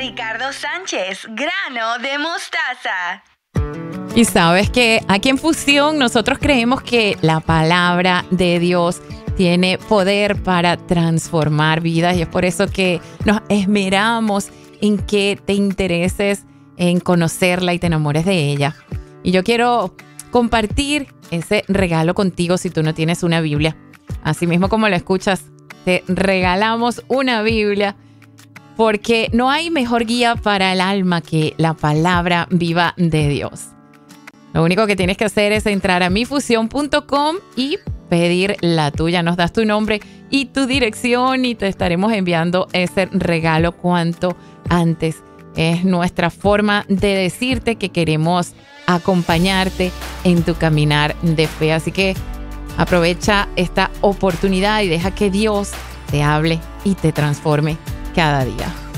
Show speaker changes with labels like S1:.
S1: Ricardo Sánchez, grano de mostaza.
S2: Y sabes que aquí en Fusión nosotros creemos que la palabra de Dios tiene poder para transformar vidas y es por eso que nos esmeramos en que te intereses en conocerla y te enamores de ella. Y yo quiero compartir ese regalo contigo si tú no tienes una Biblia. Así mismo como lo escuchas, te regalamos una Biblia porque no hay mejor guía para el alma que la palabra viva de Dios. Lo único que tienes que hacer es entrar a mifusión.com y pedir la tuya. Nos das tu nombre y tu dirección y te estaremos enviando ese regalo cuanto antes. Es nuestra forma de decirte que queremos acompañarte en tu caminar de fe. Así que aprovecha esta oportunidad y deja que Dios te hable y te transforme cada día.